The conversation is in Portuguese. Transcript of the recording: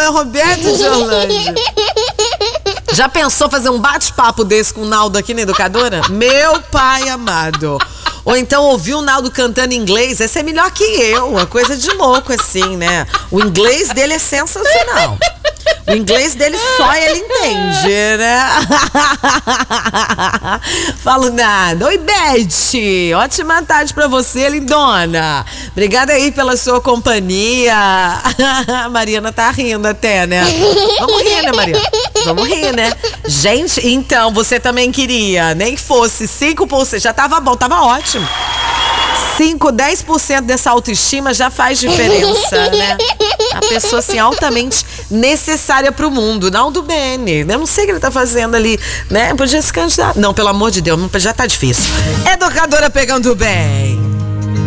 Roberto de Orlândia. Já pensou fazer um bate-papo desse com o Naldo aqui na Educadora? Meu pai amado. Ou então ouvir o Naldo cantando inglês, esse é melhor que eu, uma coisa de louco assim, né? O inglês dele é sensacional. O inglês dele só ele entende, né? Falo nada. Oi, Beth. Ótima tarde pra você, lindona. Obrigada aí pela sua companhia. A Mariana tá rindo até, né? Vamos rir, né, Mariana? Vamos rir, né? Gente, então, você também queria, nem que fosse 5%, já tava bom, tava ótimo. 5, 10% dessa autoestima já faz diferença, né? A pessoa, assim, altamente necessária pro mundo. Naldo Bene, eu não sei o que ele tá fazendo ali, né? Podia se candidatar. Não, pelo amor de Deus, já tá difícil. Educadora pegando bem.